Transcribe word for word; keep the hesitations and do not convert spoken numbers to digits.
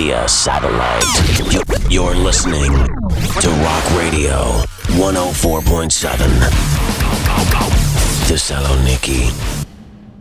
via satellite. You're listening to Rock Radio one oh four point seven Thessaloniki.